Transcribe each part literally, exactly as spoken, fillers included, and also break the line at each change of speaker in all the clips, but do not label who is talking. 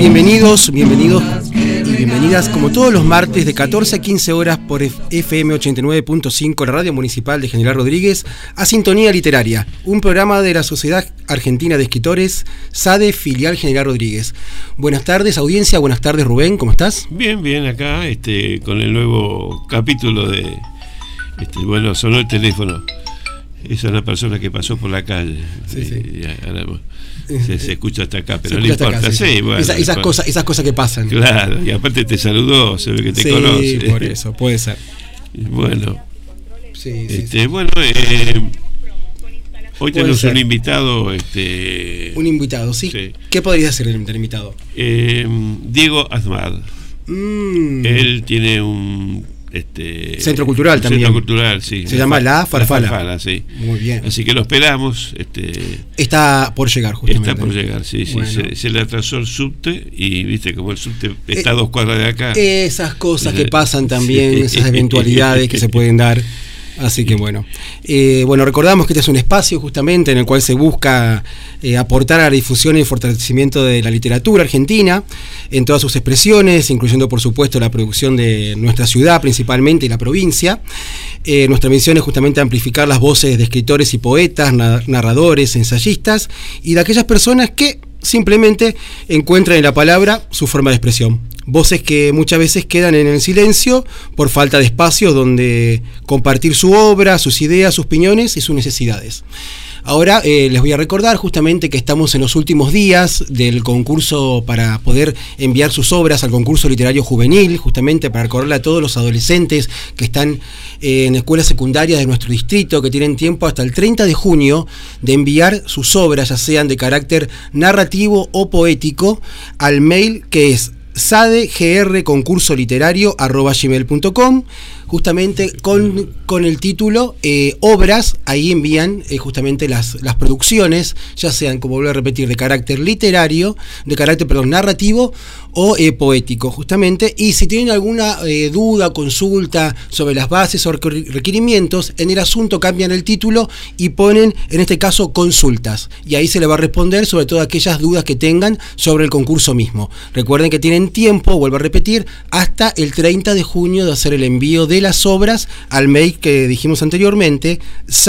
Bienvenidos, bienvenidos y bienvenidas como todos los martes de catorce a quince horas por F M ochenta y nueve punto cinco, la radio municipal de General Rodríguez, a Sintonía Literaria, un programa de la Sociedad Argentina de Escritores, SADE, filial General Rodríguez. Buenas tardes, audiencia, buenas tardes, Rubén, ¿cómo estás?
Bien, bien, acá este, con el nuevo capítulo de, este, bueno, sonó el teléfono. Es una persona que pasó por la calle.
Sí, sí.
Y, y, ahora, se, se escucha hasta acá, pero
se
no importa.
Acá, sí,
sí,
sí.
Bueno,
Esa, esas, cosas, esas cosas que pasan.
Claro, y aparte te saludó, se ve que te
sí,
conoce.
Sí, por eso, puede ser.
Bueno,
sí, sí,
este,
sí.
bueno eh, hoy tenemos un invitado. Este,
un invitado, ¿sí? sí. ¿Qué podría ser el, el invitado?
Eh, Diego Azmar.
Mm.
Él tiene un... Este,
Centro Cultural también.
Centro Cultural, sí.
Se llama La Farfala.
La Farfala, sí.
Muy bien.
Así que lo esperamos. Este,
está por llegar, justamente.
Está por llegar, sí, sí. Bueno. Se, se le atrasó el subte y viste como el subte está eh, a dos cuadras de acá.
Esas cosas que pasan también, sí. Esas eventualidades que se pueden dar. Así que bueno, eh, bueno, recordamos que este es un espacio justamente en el cual se busca eh, aportar a la difusión y fortalecimiento de la literatura argentina en todas sus expresiones, incluyendo por supuesto la producción de nuestra ciudad principalmente y la provincia. Eh, nuestra misión es justamente amplificar las voces de escritores y poetas, narradores, ensayistas y de aquellas personas que simplemente encuentran en la palabra su forma de expresión. Voces que muchas veces quedan en el silencio por falta de espacios donde compartir su obra, sus ideas, sus opiniones y sus necesidades. Ahora eh, les voy a recordar justamente que estamos en los últimos días del concurso para poder enviar sus obras al concurso literario juvenil, justamente para recordarle a todos los adolescentes que están eh, en escuelas secundarias de nuestro distrito, que tienen tiempo hasta el treinta de junio de enviar sus obras, ya sean de carácter narrativo o poético, al mail que es sadegr-concurso-literario arroba gmail punto com, justamente con, con el título eh, obras. Ahí envían eh, justamente las, las producciones, ya sean, como vuelvo a repetir, de carácter literario, de carácter, perdón, narrativo o eh, poético, justamente. Y si tienen alguna eh, duda, consulta sobre las bases o requerimientos, en el asunto cambian el título y ponen, en este caso, consultas. Y ahí se les va a responder sobre todo aquellas dudas que tengan sobre el concurso mismo. Recuerden que tienen tiempo, vuelvo a repetir, hasta el treinta de junio de hacer el envío de las obras al mail que dijimos anteriormente,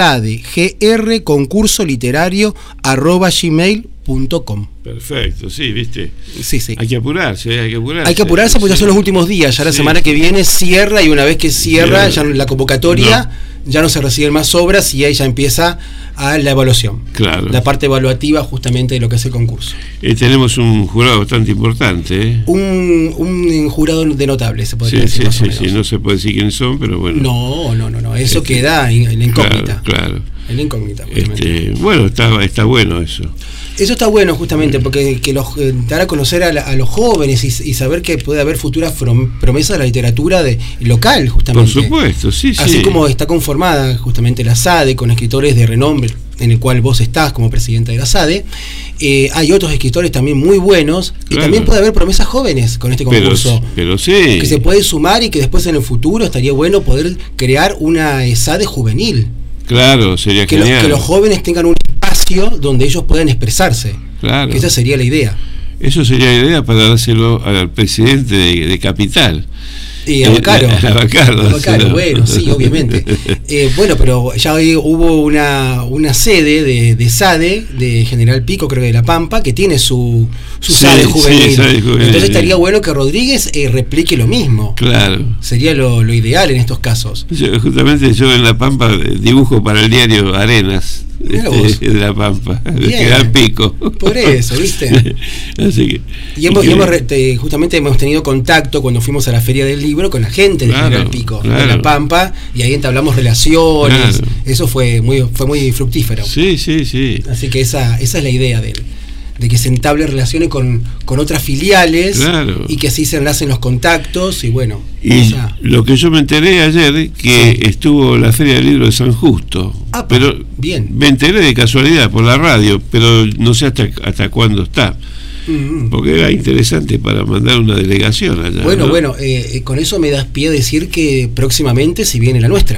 sadegr-concurso-literario arroba gmail punto com.
Perfecto, sí, viste.
Sí, sí.
Hay que apurarse, hay que apurarse.
Hay que apurarse porque sí. Ya son los últimos días, ya la sí. semana que viene cierra y una vez que cierra, ya la convocatoria, no. ya no se reciben más obras y ahí ya empieza a la evaluación.
Claro.
La parte evaluativa justamente de lo que es el concurso.
Eh, tenemos un jurado bastante importante. ¿eh?
Un, un jurado de notables, se podría
sí,
decir.
Sí, sí, sí, no se puede decir quiénes son, pero bueno.
No, no, no, no. Eso este, queda en la incógnita.
Claro, claro.
En la incógnita.
Este, bueno, está, está bueno eso.
Eso está bueno justamente porque que los, eh, dar a conocer a, la, a los jóvenes y, y saber que puede haber futuras promesas de la literatura de, local justamente.
Por supuesto, sí, sí.
Así como está conformada justamente la SADE con escritores de renombre, en el cual vos estás como presidenta de la SADE, eh, hay otros escritores también muy buenos y claro. también puede haber promesas jóvenes con este concurso.
Pero, pero sí.
Que se puede sumar y que después en el futuro estaría bueno poder crear una SADE juvenil.
Claro, sería
que
genial.
Lo, que los jóvenes tengan un espacio donde ellos puedan expresarse.
Claro.
Que esa sería la idea.
Eso sería la idea para dárselo al presidente de, de Capital.
Y a Bacaro.
A Bacaro,
a Bacaro, bueno, sí, obviamente. Eh, bueno, pero ya hoy hubo una, una sede de, de SADE, de General Pico, creo que de La Pampa, que tiene su, su sí, SADE juvenil. Sí, SADE juvenil. Entonces estaría bueno que Rodríguez eh, replique lo mismo.
Claro.
Sería lo, lo ideal en estos casos.
Yo, justamente yo en La Pampa dibujo para el diario Arenas. Este, de La Pampa, de General Pico.
Por eso, ¿viste?
Así que,
y hemos, y hemos te, justamente hemos tenido contacto cuando fuimos a la Feria del Libro con la gente de
claro,
General Pico,
claro.
de La Pampa, y ahí entablamos relaciones. Claro. Eso fue muy, fue muy fructífero.
Sí, sí, sí.
Así que esa, esa es la idea de él. De que se entablen relaciones con, con otras filiales, claro. y que así se enlacen los contactos y bueno.
Y esa... lo que yo me enteré ayer, que sí. estuvo la Feria del Libro de San Justo, ah, pero
bien.
Me enteré de casualidad por la radio, pero no sé hasta, hasta cuándo está. Mm-hmm. Porque era interesante para mandar una delegación allá.
Bueno,
¿no?
bueno, eh, con eso me das pie a decir que próximamente si viene la nuestra.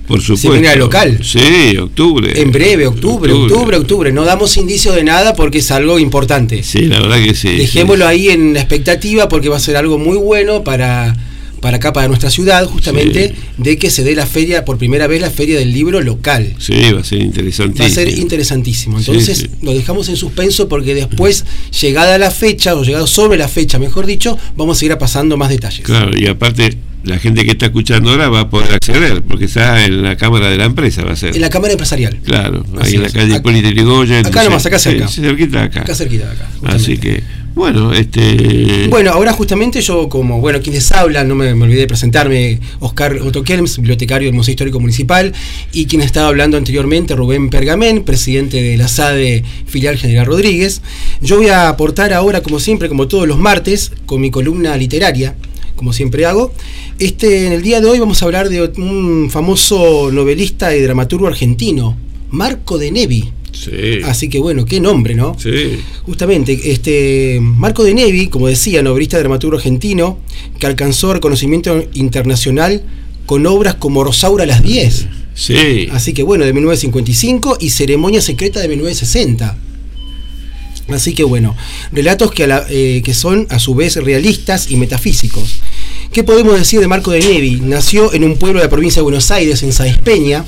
Por supuesto.
Se viene al local.
Sí, octubre.
En breve, octubre, octubre, octubre, octubre. No damos indicios de nada porque es algo importante.
Sí, la verdad que sí.
Dejémoslo
sí.
ahí en la expectativa porque va a ser algo muy bueno para, para acá, para nuestra ciudad, justamente, sí. de que se dé la feria, por primera vez, la feria del libro local.
Sí, va a ser interesantísimo.
Va a ser interesantísimo. Entonces, sí, sí. lo dejamos en suspenso porque después, llegada la fecha, o llegado sobre la fecha, mejor dicho, vamos a ir pasando más detalles.
Claro, y aparte, la gente que está escuchando ahora va a poder acceder, porque está en la cámara de la empresa, va a ser.
En la cámara empresarial.
Claro,
así
ahí en la
es.
calle Hipólito Yrigoyen.
Acá nomás, acá cerca.
Sí, cerquita de acá.
Acá cerquita de acá.
Así que, bueno, este...
Bueno, ahora justamente yo, como, bueno, quienes hablan, no me, me olvidé de presentarme, Oscar Otto Kelms, bibliotecario del Museo Histórico Municipal, y quien estaba hablando anteriormente, Rubén Pergamén, presidente de la S A D E Filial General Rodríguez. Yo voy a aportar ahora, como siempre, como todos los martes, con mi columna literaria, como siempre hago. Este, en el día de hoy vamos a hablar de un famoso novelista y dramaturgo argentino, Marco de Nevi.
Sí.
Así que bueno, qué nombre, ¿no?
Sí.
Justamente, este Marco de Nevi, como decía, novelista y dramaturgo argentino, que alcanzó reconocimiento internacional con obras como Rosaura a las diez.
Sí.
Así que bueno, de mil novecientos cincuenta y cinco y Ceremonia Secreta de mil novecientos sesenta. Así que bueno, relatos que, a la, eh, que son a su vez realistas y metafísicos. ¿Qué podemos decir de Marco de Nevi? Nació en un pueblo de la provincia de Buenos Aires, en Sáenz Peña.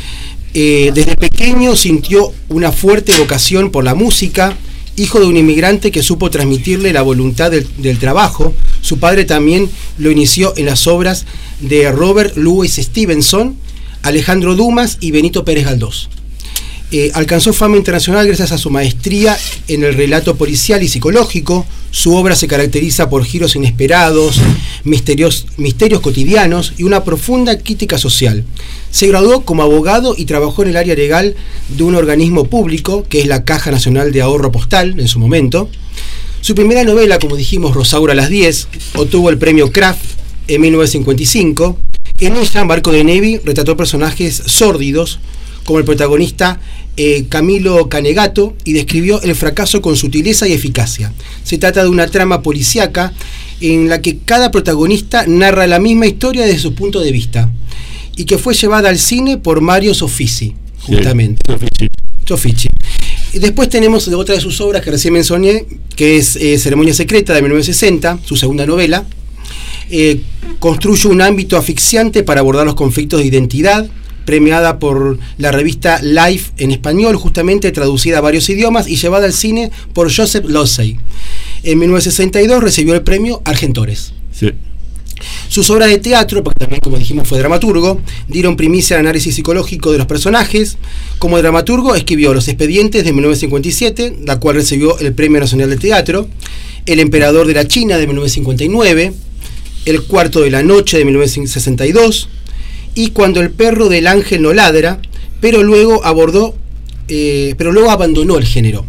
Eh, desde pequeño sintió una fuerte vocación por la música, hijo de un inmigrante que supo transmitirle la voluntad del, del trabajo. Su padre también lo inició en las obras de Robert Louis Stevenson, Alejandro Dumas y Benito Pérez Galdós. Eh, alcanzó fama internacional gracias a su maestría en el relato policial y psicológico. Su obra se caracteriza por giros inesperados, misterios, misterios cotidianos y una profunda crítica social. Se graduó como abogado y trabajó en el área legal de un organismo público, que es la Caja Nacional de Ahorro Postal, en su momento. Su primera novela, como dijimos, Rosaura a las diez, obtuvo el premio Kraft en mil novecientos cincuenta y cinco. En ella, Marco de Nevi retrató personajes sórdidos, como el protagonista eh, Camilo Canegato, y describió el fracaso con sutileza y eficacia. Se trata de una trama policíaca en la que cada protagonista narra la misma historia desde su punto de vista, y que fue llevada al cine por Mario Soffici, justamente. Sí, Soffici. Después tenemos otra de sus obras que recién mencioné, que es eh, Ceremonia Secreta de mil novecientos sesenta, su segunda novela. Eh, construye un ámbito asfixiante para abordar los conflictos de identidad, premiada por la revista Life en español, justamente traducida a varios idiomas y llevada al cine por Joseph Losey. En mil novecientos sesenta y dos recibió el premio Argentores.
Sí.
Sus obras de teatro, porque también, como dijimos, fue dramaturgo, dieron primicia al análisis psicológico de los personajes. Como dramaturgo escribió Los Expedientes de mil novecientos cincuenta y siete, la cual recibió el Premio Nacional de Teatro, El Emperador de la China de mil novecientos cincuenta y nueve, El Cuarto de la Noche de mil novecientos sesenta y dos, y Cuando el perro del ángel no ladra, pero luego abordó, eh, pero luego abandonó el género.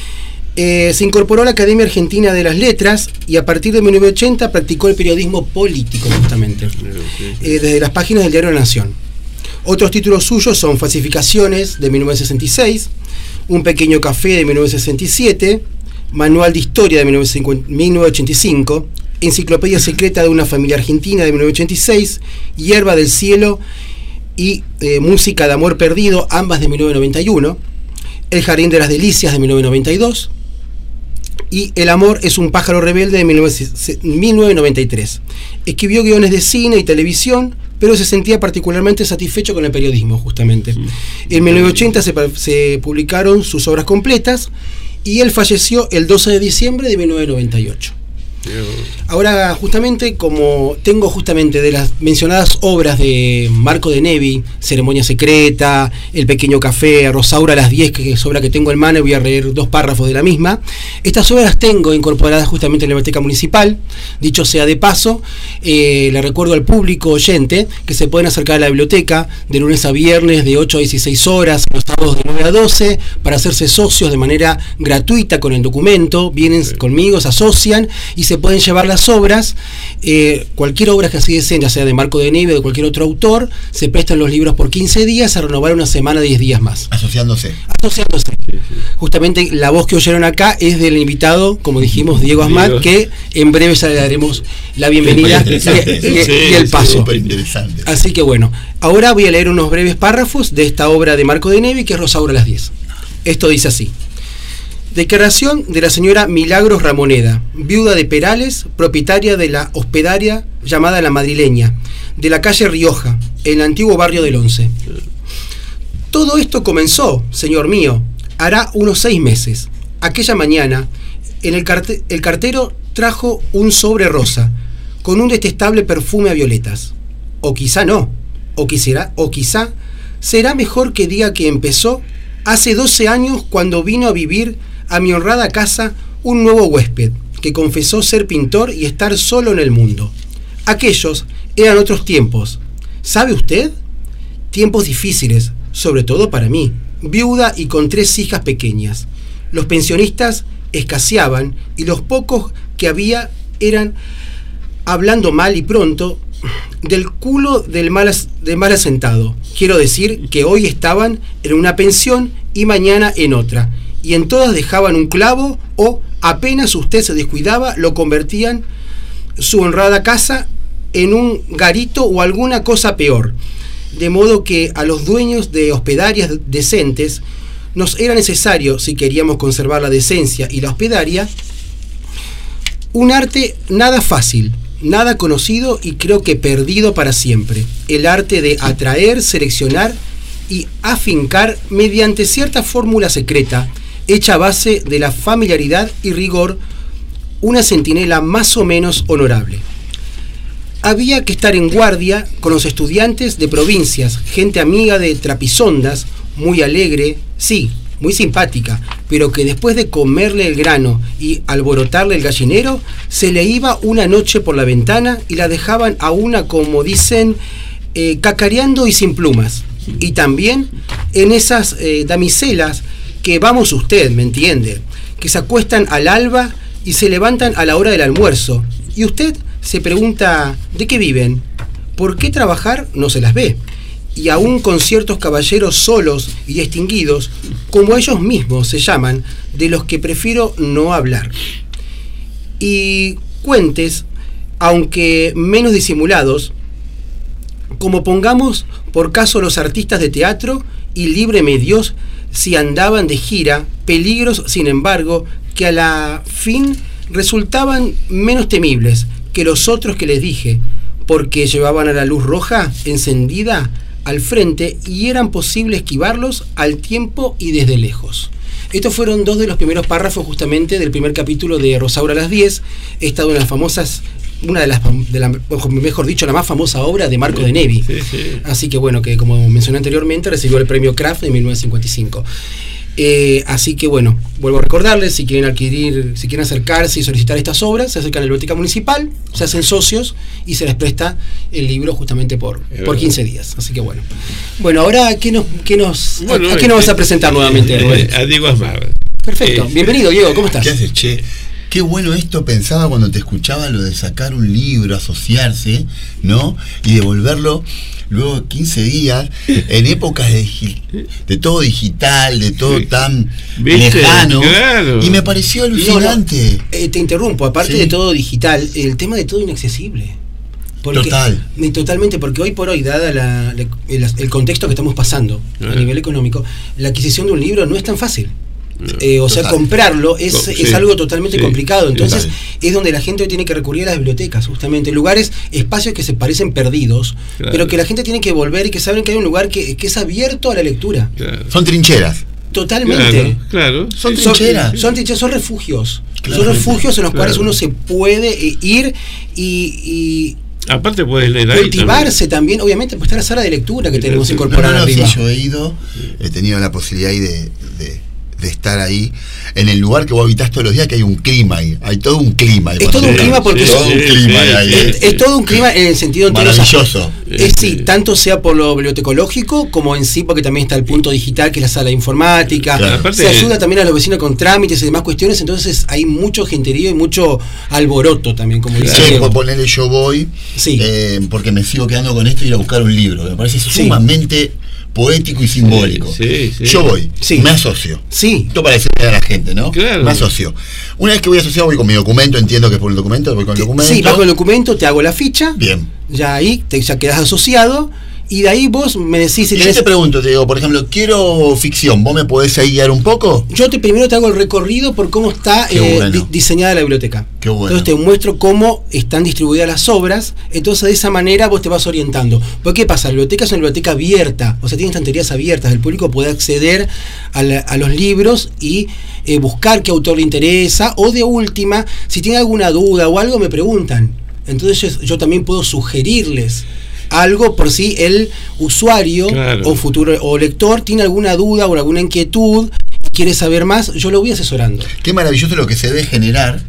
Eh, se incorporó a la Academia Argentina de las Letras y a partir de mil novecientos ochenta practicó el periodismo político, justamente, eh, desde las páginas del diario La Nación. Otros títulos suyos son Falsificaciones de mil novecientos sesenta y seis, Un pequeño café de mil novecientos sesenta y siete, Manual de Historia de mil novecientos ochenta y cinco, Enciclopedia Secreta de una Familia Argentina de mil novecientos ochenta y seis, Hierba del Cielo y eh, Música de Amor Perdido, ambas de mil novecientos noventa y uno, El Jardín de las Delicias de mil novecientos noventa y dos y El Amor es un pájaro rebelde de mil novecientos noventa y tres. Escribió guiones de cine y televisión, pero se sentía particularmente satisfecho con el periodismo, justamente. Sí. En mil novecientos ochenta se, se publicaron sus obras completas y él falleció el doce de diciembre de mil novecientos noventa y ocho. Ahora, justamente, como tengo justamente de las mencionadas obras de Marco de Nevi, Ceremonia Secreta, El Pequeño Café, Rosaura a las diez, que es obra que tengo en mano, y voy a leer dos párrafos de la misma. Estas obras las tengo incorporadas justamente en la Biblioteca Municipal. Dicho sea de paso, eh, le recuerdo al público oyente que se pueden acercar a la biblioteca de lunes a viernes de ocho a dieciséis horas, los sábados de nueve a doce, para hacerse socios de manera gratuita con el documento. Vienen sí. conmigo, se asocian y se se pueden llevar las obras, eh, cualquier obra que así deseen, ya sea de Marco de Neve o de cualquier otro autor, se prestan los libros por quince días a renovar una semana, diez días más.
Asociándose.
Asociándose. Sí, sí. Justamente la voz que oyeron acá es del invitado, como dijimos, Diego Asmat, que en breve ya le daremos la bienvenida y, y, y el paso.
Interesante.
Así que bueno, ahora voy a leer unos breves párrafos de esta obra de Marco de Neve, que es Rosaura a las diez. Esto dice así: declaración de la señora Milagros Ramoneda, viuda de Perales, propietaria de la hospedaria llamada La Madrileña, de la calle Rioja, en el antiguo barrio del Once. Todo esto comenzó, señor mío, hará unos seis meses. Aquella mañana, en el, carte el cartero trajo un sobre rosa, con un detestable perfume a violetas. O quizá no, o, quisiera, o quizá será mejor que diga que empezó hace doce años, cuando vino a vivir a mi honrada casa un nuevo huésped, que confesó ser pintor y estar solo en el mundo. Aquellos eran otros tiempos. ¿Sabe usted? Tiempos difíciles, sobre todo para mí, viuda y con tres hijas pequeñas. Los pensionistas escaseaban y los pocos que había eran, hablando mal y pronto, del culo del mal, del mal asentado. Quiero decir que hoy estaban en una pensión y mañana en otra, y en todas dejaban un clavo, o apenas usted se descuidaba, lo convertían su honrada casa en un garito o alguna cosa peor. De modo que a los dueños de hospedarias decentes nos era necesario, si queríamos conservar la decencia y la hospedaria, un arte nada fácil, nada conocido y creo que perdido para siempre: el arte de atraer, seleccionar y afincar mediante cierta fórmula secreta, hecha a base de la familiaridad y rigor, una centinela más o menos honorable. Había que estar en guardia con los estudiantes de provincias, gente amiga de trapisondas, muy alegre, sí, muy simpática, pero que después de comerle el grano y alborotarle el gallinero, se le iba una noche por la ventana y la dejaban a una, como dicen, eh, cacareando y sin plumas. Y también en esas eh, damiselas que, vamos usted, ¿me entiende?, que se acuestan al alba y se levantan a la hora del almuerzo. Y usted se pregunta, ¿de qué viven? ¿Por qué trabajar no se las ve? Y aún con ciertos caballeros solos y distinguidos, como ellos mismos se llaman, de los que prefiero no hablar. Y cuentes, aunque menos disimulados, como pongamos por caso los artistas de teatro, y líbreme Dios si andaban de gira, peligros, sin embargo, que a la fin resultaban menos temibles que los otros que les dije, porque llevaban a la luz roja encendida al frente y eran posible esquivarlos al tiempo y desde lejos. Estos fueron dos de los primeros párrafos justamente del primer capítulo de Rosaura a las diez, esta una de las famosas, una de las, de la, mejor dicho, la más famosa obra de Marco de Neve. Sí, sí. Así que bueno, que como mencioné anteriormente, recibió el premio Kraft en mil novecientos cincuenta y cinco. Eh, así que bueno, vuelvo a recordarles, si quieren adquirir, si quieren acercarse y solicitar estas obras, se acercan a la biblioteca municipal, se hacen socios y se les presta el libro justamente por, por quince días. Así que bueno. Bueno, ahora, ¿qué nos, qué nos, bueno, a, a qué nos vas a presentar nuevamente?
Eh, a Diego Asmat.
Perfecto, eh, bienvenido Diego, ¿cómo estás?
¿Qué haces, che? Qué bueno esto, pensaba cuando te escuchaba lo de sacar un libro, asociarse, ¿no? Y devolverlo luego quince días, en épocas de, de todo digital, de todo tan ¿viste? Lejano. Claro. Y me pareció alucinante.
No, no, eh, te interrumpo, aparte sí. de todo digital, el tema de todo inaccesible. Porque,
Total.
Totalmente, porque hoy por hoy, dada la, la, el, el contexto que estamos pasando claro. a nivel económico, la adquisición de un libro no es tan fácil. Eh, o sea, Total. comprarlo es, sí, es algo totalmente sí, complicado. Entonces Total. es donde la gente hoy tiene que recurrir a las bibliotecas, justamente, lugares, espacios que se parecen perdidos, claro. pero que la gente tiene que volver y que saben que hay un lugar que, que es abierto a la lectura.
Claro. Son trincheras.
Totalmente.
Claro, claro.
Son trincheras. Son, son trincheras, son refugios. Claro. Son refugios en los claro. cuales uno se puede ir y... y
aparte puedes leer
cultivarse también. también, obviamente, pues está la sala de lectura que sí, tenemos sí, incorporada
no, no,
arriba.
Sí, yo he ido, he tenido la posibilidad ahí de, de de estar ahí en el lugar que vos habitás todos los días, que hay un clima ahí, hay todo un clima ahí.
Es todo un
sí,
clima porque
sí,
es,
todo un clima
sí,
ahí.
es, es todo un clima en el sentido
maravilloso.
Es sí, tanto sea por lo bibliotecológico como en sí, porque también está el punto digital, que es la sala de informática.
Claro.
Se ayuda también a los vecinos con trámites y demás cuestiones, entonces hay mucho genterío y mucho alboroto también, como dice
Sí,
Diego.
por ponerle yo voy,
Sí.
eh, porque me sigo quedando con esto y ir a buscar un libro. Me parece
Sí.
sumamente poético y simbólico.
Sí, sí.
Yo voy,
Sí.
me asocio.
Sí.
Esto para decirle a la gente, ¿no?
Claro.
Me asocio. Una vez que voy asociado, voy con mi documento, entiendo que es por el documento, voy con el documento.
Sí, vas con el documento, te hago la ficha,
Bien.
ya ahí te, ya quedas asociado, y de ahí vos me decís si
Y yo
tenés...
te pregunto, te digo, por ejemplo, quiero ficción, ¿vos me podés ahí guiar un poco?
Yo te primero te hago el recorrido por cómo está
Qué
eh,
bueno.
di- diseñada la biblioteca.
Qué bueno.
Entonces te muestro cómo están distribuidas las obras, entonces de esa manera vos te vas orientando. Porque ¿qué pasa? La biblioteca es una biblioteca abierta, o sea, tiene estanterías abiertas, el público puede acceder a, la- a los libros y eh, buscar qué autor le interesa, o de última, si tiene alguna duda o algo, me preguntan. Entonces yo, yo también puedo sugerirles algo por si el usuario
Claro.
o futuro o lector tiene alguna duda o alguna inquietud y quiere saber más, yo lo voy asesorando.
Qué maravilloso lo que se debe generar,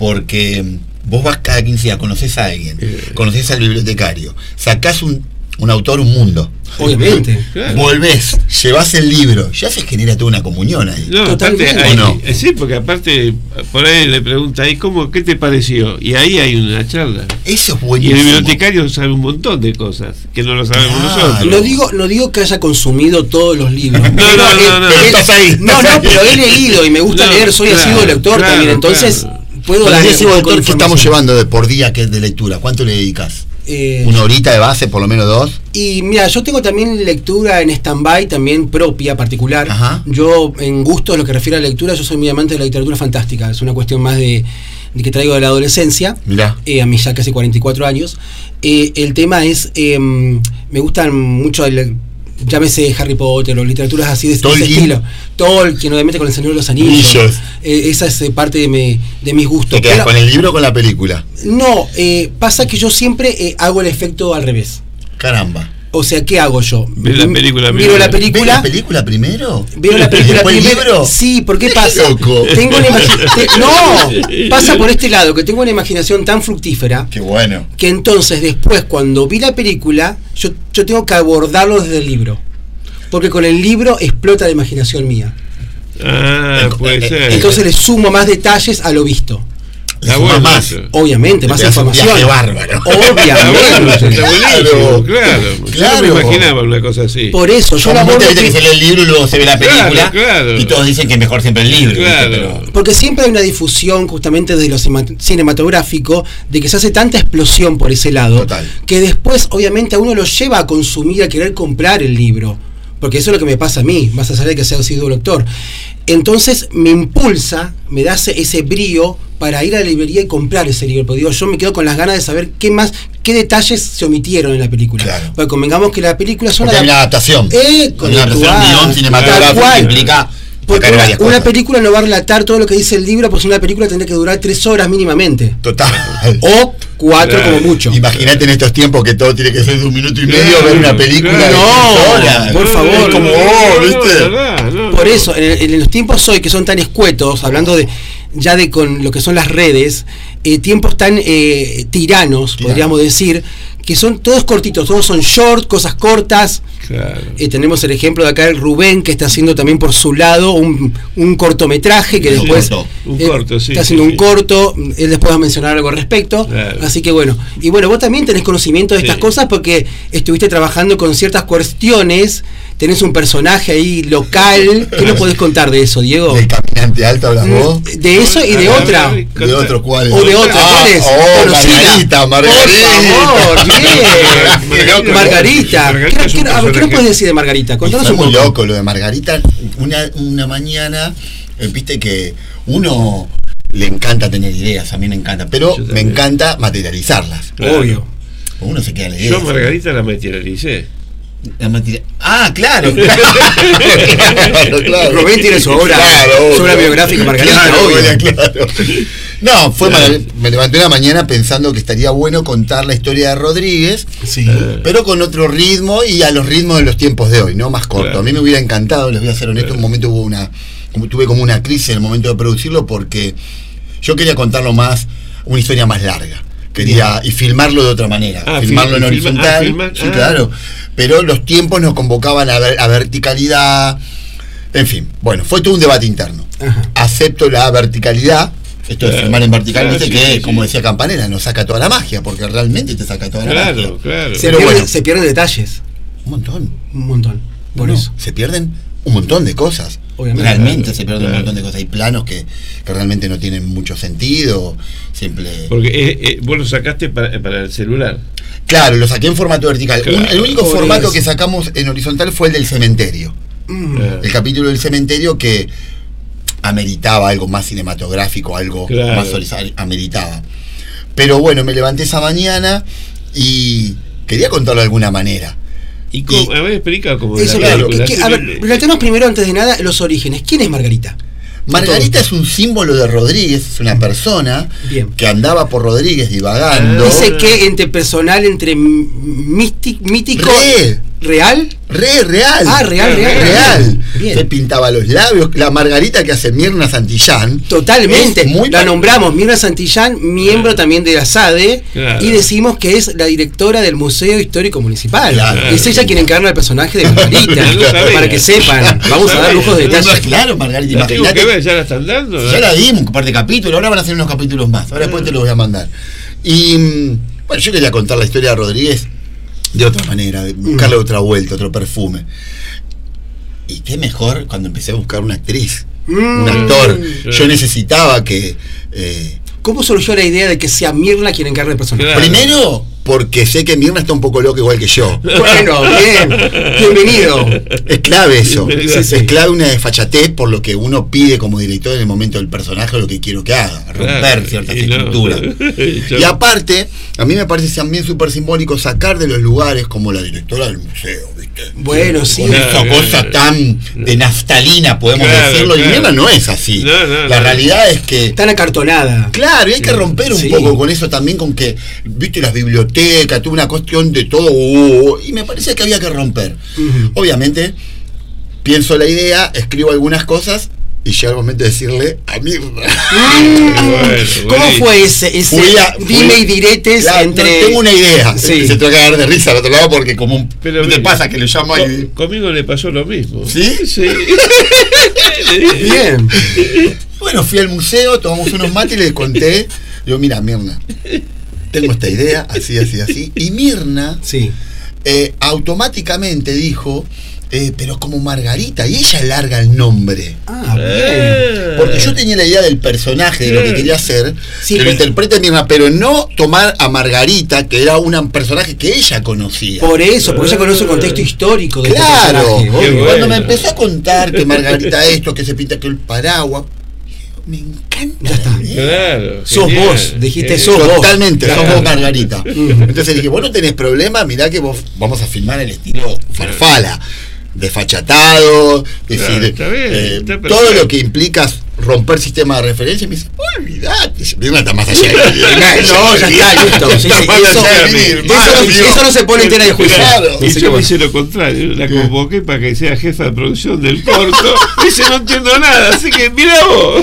porque vos vas cada quince días, conocés a alguien, conocés al bibliotecario, sacás un, un autor, un mundo.
Obviamente.
Claro.
Volvés, llevás el libro, ya se genera toda una comunión ahí.
No,
Totalmente.
aparte, hay-
¿O no?
eh, sí, porque aparte, por ahí le pregunta ahí, ¿cómo, qué te pareció? Y ahí hay una charla.
Eso es
Y
buenísimo.
el bibliotecario sabe un montón de cosas que no lo sabemos
Claro.
nosotros.
No digo, no digo que haya consumido todos los libros.
No, no, no,
Él-
no.
él-
Estás ahí,
no,
estás
no,
ahí.
pero he leído y me gusta
No,
leer, soy
claro,
asiduo lector
claro,
también, entonces
claro.
puedo
Pero
dar
ese
un poco de
autor que estamos
información.
llevando de por día que es de lectura, ¿cuánto le dedicas?
Eh,
¿Una horita de base, por lo menos dos?
Y mira, yo tengo también lectura en stand-by, también propia, particular.
Ajá.
Yo, en gusto a lo que refiere a lectura, yo soy muy amante de la literatura fantástica. Es una cuestión más de, de que traigo de la adolescencia,
Mirá.
eh, a mí ya casi cuarenta y cuatro años. Eh, el tema es, eh, me gustan mucho, el, llámese Harry Potter o literaturas así de, de ese
Tolkien.
estilo. Tolkien, obviamente con el Señor de los Anillos.
Anillos.
Eh, esa es eh, parte de, mi, de mis gustos.
¿Te quedas
Pero-
con el libro o con la película?
no, eh, pasa que yo siempre eh, hago el efecto al revés.
Caramba.
O sea, ¿qué hago yo?
Ve la película
Miro
primero.
la
¿Ves
película.
la película primero?
Veo la
¿Y
película
después el
primero.
libro?
Sí, ¿por qué
Qué
pasa?
loco.
Tengo una imaginación. No, pasa por este lado, que tengo una imaginación tan fructífera
Qué bueno.
que entonces después, cuando vi la película, yo, yo tengo que abordarlo desde el libro. Porque con el libro explota la imaginación mía.
Ah, puede ser.
Entonces le sumo más detalles a lo visto.
Le
Está
sumás
bueno
más.
eso.
Obviamente,
Te
más
das un
información.
viaje bárbaro.
Está bueno,
Obviamente.
está buenísimo, claro.
Claro.
Yo no me imaginaba una cosa así.
Por eso, yo lo
Comúnmente
abordo.
viste que se lee el libro y luego se ve la
Claro,
película.
claro.
Y todos dicen que es mejor siempre el libro. ¿viste?
Claro.
Pero-
Porque siempre hay una difusión justamente desde lo cima- cinematográfico de que se hace tanta explosión por ese lado
Total.
que después obviamente a uno lo lleva a consumir, a querer comprar el libro. Porque eso es lo que me pasa a mí, más allá de que sea sido lector. Entonces me impulsa, me da ese, ese brío para ir a la librería y comprar ese libro. Porque digo, yo me quedo con las ganas de saber qué más, qué detalles se omitieron en la película.
Claro.
Porque convengamos que la película es una,
Porque hay una adaptación.
Eh,
Hay una adaptación,
conceptual,
un guión
tal
cinematográfico
cual.
que implica
Porque
sacar
una,
varias
una
cosas.
película no va a relatar todo lo que dice el libro, pues una película tendría que durar tres horas mínimamente.
Total.
O cuatro
Claro.
como mucho.
Imagínate en estos tiempos que todo tiene que ser de un minuto y medio,
Claro,
ver una película
claro.
de
No,
tres horas.
por favor.
Es como, oh, ¿viste?
No, verdad, no,
Por
no.
eso, en, en los tiempos hoy que son tan escuetos, hablando de ya de con lo que son las redes, eh, tiempos tan eh, tiranos,
Tirano.
podríamos decir, que son todos cortitos, todos son short, cosas cortas.
Claro.
Eh, tenemos el ejemplo de acá el Rubén, que está haciendo también por su lado un, un cortometraje que
Un
después
corto.
Un
eh,
corto, sí,
está haciendo
sí,
un
sí.
corto, él después va a mencionar algo al respecto.
Claro.
Así que bueno, y bueno, vos también tenés conocimiento de estas
Sí.
cosas porque estuviste trabajando con ciertas cuestiones, tenés un personaje ahí local. ¿Qué nos podés contar de eso, Diego?
¿Del caminante alto hablas vos?
De eso y de
A ver,
otra.
a ver,
¿De otro cuál?
O de otra,
Ah,
¿cuál es?
oh,
Conocida.
Margarita, Margarita.
Por favor, bien.
Margarita.
Margarita.
Margarita
¿Qué,
es un
qué- a ver, ¿qué nos
personaje.
puedes decir de Margarita?
Y
Contanos
fue
un
muy
poco.
loco lo de Margarita. Una, una mañana, eh, viste que uno le encanta tener ideas, a mí me encanta, pero
Yo
me
también.
encanta materializarlas.
Claro.
Obvio.
Uno se queda en la idea.
Yo Margarita la materialicé.
La materi- Ah, claro. claro, claro.
Rubén tiene su obra, su obra biográfica, Margarita,
Claro,
obvio.
obvio, claro. No, fue
Claro.
marav- me levanté una mañana pensando que estaría bueno contar la historia de Rodríguez,
Sí.
pero con otro ritmo y a los ritmos de los tiempos de hoy, ¿no? Más corto.
Claro.
A mí me hubiera encantado, les voy a ser honesto,
Claro.
un momento hubo una, como, tuve como una crisis en el momento de producirlo porque yo quería contarlo más, una historia más larga. Quería, y filmarlo de otra manera,
ah,
filmarlo
film,
en horizontal,
ah, filmar,
sí,
ah.
claro, pero los tiempos nos convocaban a, ver, a verticalidad, en fin, bueno, fue todo un debate interno. Ajá. Acepto la verticalidad, esto de claro, filmar en vertical, claro, viste sí, que, sí, como decía Campanella, nos saca toda la magia, porque realmente te saca toda la
claro,
magia.
Claro.
Se, pierde, bueno, se pierden detalles.
Un montón.
Un montón. Por
no,
eso.
Se pierden un montón de cosas. Obviamente. Realmente claro, se pierden claro. un montón de cosas. Hay planos que, que realmente no tienen mucho sentido. Simple.
Porque eh, eh, vos lo sacaste para, para el celular.
Claro, lo saqué en formato vertical.
Claro.
Un, el único Por formato eso. que sacamos en horizontal fue el del cementerio. Mm. El capítulo del cementerio que ameritaba algo más cinematográfico, algo claro. más horizontal, ameritaba. Pero bueno, me levanté esa mañana y quería contarlo de alguna manera.
Y, cómo, y a ver, explica cómo
eso, la, claro, que, que, a ver, relacionamos primero, antes de nada, los orígenes. ¿Quién es Margarita?
Margarita es un símbolo de Rodríguez, es una persona Bien. que andaba por Rodríguez divagando.
Dice que entre personal, entre místico, mítico,
Re.
real.
Re, real.
Ah, real, real.
Real. Bien. Se pintaba los labios. La Margarita que hace Mirna Santillán.
Totalmente. Muy la nombramos, Mirna Santillán, miembro claro. también de la SADE. Claro. Y decimos que es la directora del Museo Histórico Municipal. Claro. Es ella quien encarna el personaje de Margarita. claro. Para que sepan. Vamos a dar lujos de detalles.
Claro, Margarita.
Imagínate. Ver, ya la están dando.
¿no? Ya la dimos, un par de capítulos. Ahora van a hacer unos capítulos más. Ahora después te los voy a mandar. Y bueno, yo quería contar la historia de Rodríguez de otra manera, de buscarle mm. otra vuelta, otro perfume. Y qué mejor cuando empecé a buscar una actriz, mm. un actor. Mm. Yo necesitaba que... Eh,
¿Cómo surgió la idea de que sea Mirna quien encarne el personaje?
Claro. Primero, porque sé que Mirna está un poco loca igual que yo.
Bueno, bien, bienvenido.
Es clave eso, sí, sí. es clave una desfachatez por lo que uno pide como director en el momento del personaje o lo que quiero que haga, romper claro, ciertas y estructuras. No. Y aparte, a mí me parece también súper simbólico sacar de los lugares como la directora del museo, ¿viste?
Bueno, sí.
Con esa claro, cosa claro. tan de naftalina, podemos claro, decirlo, claro. y Mirna no es así. No, no, la no. realidad es que...
Tan acartonada.
Claro, y hay que romper un sí. poco con eso también, con que, viste, las bibliotecas, tuve una cuestión de todo, uh, y me parece que había que romper. Uh-huh. Obviamente, pienso la idea, escribo algunas cosas, y llega el momento de decirle a Mirna.
Mm. Bueno, ¿Cómo bueno. fue ese, ese a, dime fui, y diretes
claro,
entre...?
No, tengo una idea. Sí. Se te va a cagar de risa al otro lado porque como un...
Pero
¿no te pasa que le llamo
con,
y...
Conmigo le pasó lo mismo.
¿Sí?
Sí.
Bien. Bueno, fui al museo, tomamos unos mates y le conté. Digo, mira, Mirna, tengo esta idea, así, así, así. Y Mirna
sí.
eh, automáticamente dijo, eh, pero como Margarita, y ella larga el nombre.
Ah, bien.
Porque yo tenía la idea del personaje, de lo que quería hacer, sí, que pero... lo interprete Mirna, pero no tomar a Margarita, que era un personaje que ella conocía.
Por eso, porque ella conoce el contexto histórico del
claro,
personaje.
Cuando bueno. me empezó a contar que Margarita esto, que se pinta que el paraguas, me encanta.
Ya está.
Claro,
sos genial. Vos, dijiste eh, sos
Totalmente,
vos.
Totalmente, claro. sos vos, Margarita. Entonces dije, vos no tenés problema, mirá que vos vamos a filmar el estilo farfala, desfachatado, es
claro,
decir,
está bien,
eh,
está
todo lo que implica romper sistema de referencia. Y me dice, olvidate, Mirna está más allá de
no, ya está, listo. Sí, sí, eso, eso, eso no se pone en tela de juicio. Claro.
Y yo me hice lo contrario, la convoqué para que sea jefa de producción del corto. Dice, no entiendo nada, así que mira vos.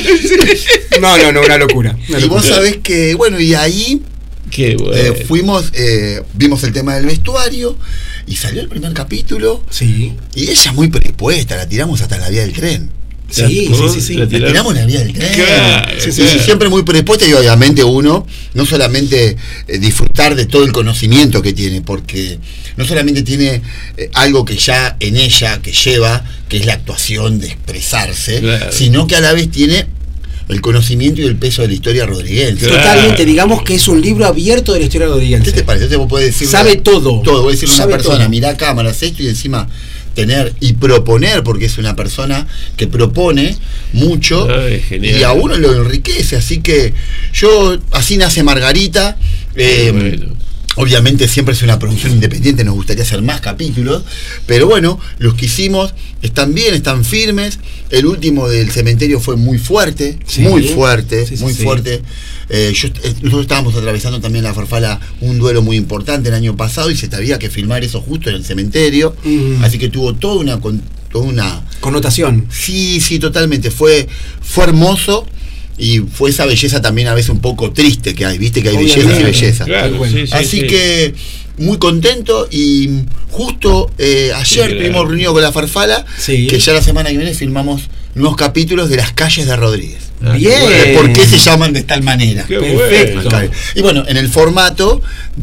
No, no, no, una locura. Una
y
locura.
vos sabés que, bueno, y ahí
Qué bueno.
eh, fuimos, eh, vimos el tema del vestuario y salió el primer capítulo.
Sí.
Y ella muy predispuesta, la tiramos hasta la vía del tren.
Sí, sí, sí, sí.
La, la tiramos en la vía del tren.
Claro,
sí, sí,
claro.
sí, siempre muy predispuesta y obviamente uno no solamente eh, disfrutar de todo el conocimiento que tiene, porque no solamente tiene eh, algo que ya en ella que lleva, que es la actuación de expresarse, claro. sino que a la vez tiene el conocimiento y el peso de la historia rodriguense.
Claro. Totalmente, digamos que es un libro abierto de la historia rodriguense.
¿Qué te parece? Entonces vos podés decir
sabe
una,
todo.
Todo, vos decir a una persona,
todo.
Mirá cámaras esto y encima tener y proponer, porque es una persona que propone mucho.
Ay, genial.
Y a uno lo enriquece, así que yo, así nace Margarita. eh, bueno. Obviamente siempre es una producción independiente, nos gustaría hacer más capítulos, pero bueno, los que hicimos están bien, están firmes. El último del cementerio fue muy fuerte, sí, muy fuerte, sí, sí, muy sí. fuerte. Eh, yo, nosotros estábamos atravesando también la Farfala un duelo muy importante el año pasado y se había que filmar eso justo en el cementerio, uh-huh. así que tuvo toda una, toda una
connotación.
Sí, sí, totalmente. Fue, fue hermoso. Y fue esa belleza también a veces un poco triste que hay, viste que hay belleza y belleza.
Claro,
bueno.
sí, sí,
Así
sí.
que muy contento y justo eh, ayer
Sí,
tuvimos
claro.
reunido con la Farfala,
Sí.
que ya la semana que viene filmamos nuevos capítulos de Las calles de Rodríguez.
Ah,
Bien.
qué bueno.
¿Por qué se llaman de tal manera?
Qué
Perfecto.
bueno.
Y bueno, en el formato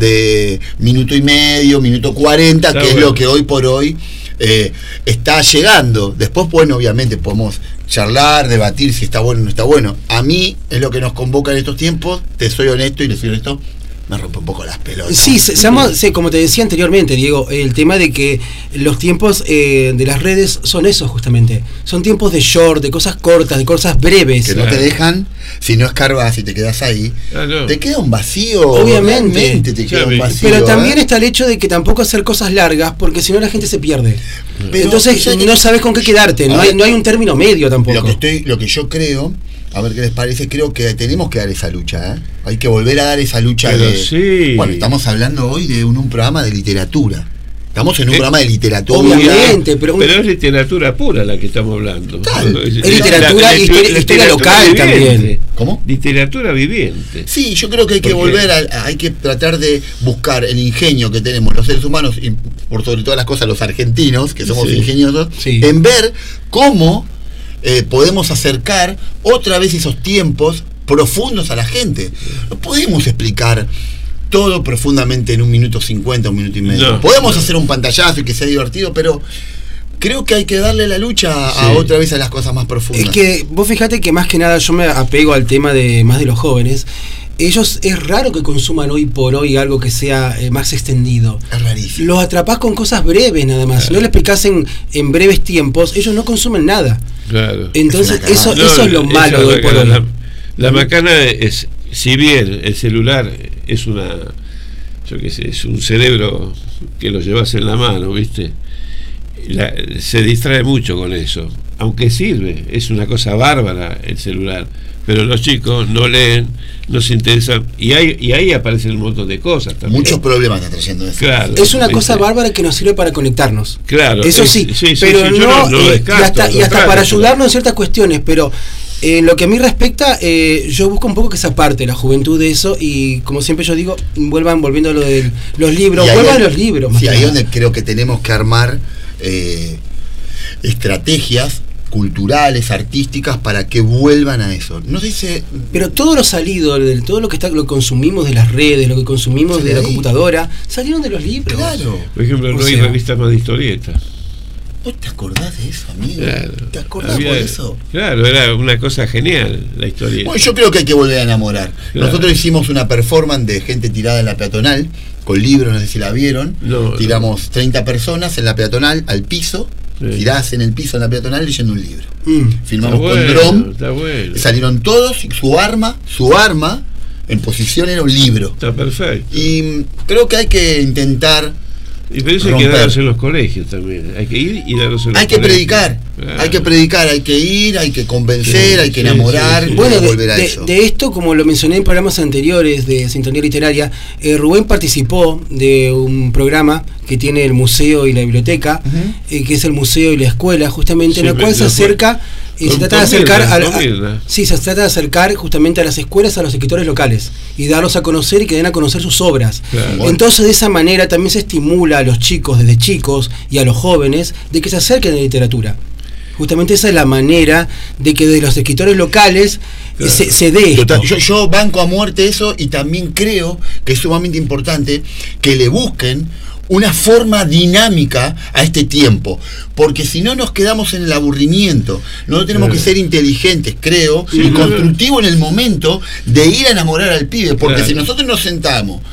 de minuto y medio, minuto cuarenta,
Está
que es
bueno.
lo que hoy por hoy eh, está llegando. Después, bueno, obviamente podemos charlar, debatir si está bueno o no está bueno. A mí es lo que nos convoca en estos tiempos, te soy honesto y le soy honesto, me rompe un poco las pelotas.
Sí, se- seamos- sí, como te decía anteriormente, Diego, el tema de que los tiempos eh, de las redes son esos justamente. Son tiempos de short, de cosas cortas, de cosas breves.
Que no te dejan, si no escarbas y te quedas ahí,
Ah, no.
te queda un vacío.
Obviamente.
Realmente te queda
Ya
un
vi.
vacío.
Pero también
¿eh?
está el hecho de que tampoco hacer cosas largas, porque si no la gente se pierde.
Pero,
Entonces
¿sabes qué?
no sabes con qué quedarte, no
A
hay,
ver,
no hay un término medio tampoco.
Lo que estoy, lo que yo creo, a ver qué les parece, creo que tenemos que dar esa lucha, ¿eh? Hay que volver a dar esa lucha
Pero
de.
sí.
Bueno, estamos hablando hoy de un, un programa de literatura. Estamos en un
Eh,
programa de literatura.
obviamente, pero, un-
Pero es literatura pura la que estamos hablando.
Total.
Es
literatura, historia- historia local también.
¿Cómo?
Literatura viviente.
Sí, yo creo que hay que
¿Por qué?
volver a, a- hay que tratar de buscar el ingenio que tenemos los seres humanos y por sobre todas las cosas los argentinos, que somos
Sí.
ingeniosos,
Sí.
en ver cómo eh, podemos acercar otra vez esos tiempos profundos a la gente. No podemos explicar todo profundamente en un minuto cincuenta, un minuto y medio.
No,
podemos
no.
hacer un pantallazo y que sea divertido, pero creo que hay que darle la lucha a
Sí.
otra vez a las cosas más profundas.
Es que vos fijate que más que nada yo me apego al tema de más de los jóvenes. Ellos es raro que consuman hoy por hoy algo que sea eh, más extendido.
Es rarísimo.
Los atrapás con cosas breves nada más. Si no le explicás en, en breves tiempos, ellos no consumen nada.
Claro.
Entonces
Es una
eso,
cagada.
eso es lo
esa
malo de hoy
la
por
macana.
hoy.
La, la macana es, si bien el celular es una, yo qué sé, es un cerebro que lo llevas en la mano, ¿viste? La- se distrae mucho con eso. Aunque sirve, es una cosa bárbara el celular. Pero los chicos no leen, no se interesan. Y, hay, y ahí aparecen un montón de cosas también.
Muchos problemas está trayendo eso.
Claro.
Es una cosa
¿viste?
bárbara que nos sirve para conectarnos.
Claro,
Eso
es-
sí,
sí, sí,
pero
sí, yo
no,
no- no lo
eh,
descarto,
y hasta,
al
y hasta
contrario,
para
pero-
ayudarnos en ciertas cuestiones, pero eh, en lo que a mí respecta, eh, yo busco un poco que se aparte la juventud de eso y como siempre yo digo, vuelvan volviendo a lo de los libros,
Y ahí
vuelvan a
es-
los libros. más
Sí,
que
ahí es
nada.
donde creo que tenemos que armar eh, estrategias culturales, artísticas, para que vuelvan a eso. No sé si...
Pero todo lo salido, de todo lo que está, lo que consumimos de las redes, lo que consumimos
Sí,
de la
ahí.
computadora, salieron de los libros.
Claro.
Por ejemplo,
O
no hay
sea-
revistas más de historietas.
¿Vos te acordás de eso, amigo?
Claro.
¿Te acordás
Había-
por eso?
Claro, era una cosa genial la historieta.
Bueno, yo creo que hay que volver a enamorar.
Claro.
Nosotros hicimos una performance de gente tirada en la peatonal, con libros, no sé si la vieron.
No,
Tiramos treinta personas en la peatonal, al piso,
Sí.
tiradas en el piso en la peatonal leyendo un libro.
Mm.
Filmamos
Está
con
bueno,
dron,
está bueno.
salieron todos y su arma, su arma en posición era un libro.
Está perfecto.
Y mm, creo que hay que intentar,
Y pero eso hay que
romper.
darlos en los colegios también. Hay que ir y darlos en los
hay que
colegios.
predicar,
Claro.
hay que predicar, hay que ir, hay que convencer,
Sí,
hay que
sí,
enamorar,
sí, sí.
y
Bueno, de,
volver a
de-
eso.
de esto, como lo mencioné en programas anteriores de Sintonía Literaria, eh, Rubén participó de un programa que tiene el museo y la biblioteca,
Ujú.
eh, que es el museo y la escuela, justamente, en
Sí,
el cual
pero
se
después-
acerca, y
con-
se trata de
con
acercar
Mirna,
a,
con
a-
Mirna.
sí, se trata de acercar justamente a las escuelas, a los escritores locales y darlos a conocer y que den a conocer sus obras.
Claro.
Bueno.
Entonces, de esa manera también se estimula a los chicos desde chicos y a los jóvenes de que se acerquen a la literatura. Justamente esa es la manera de que de los escritores locales eh,
Claro.
se, se dé esto.
Total, yo, yo banco a muerte eso, y también creo que es sumamente importante que le busquen una forma dinámica a este tiempo, porque si no nos quedamos en el aburrimiento. Nosotros tenemos
Claro.
que ser inteligentes, creo,
Sí,
y
claro.
constructivos en el momento de ir a enamorar al pibe, porque
Claro.
si nosotros nos sentamos,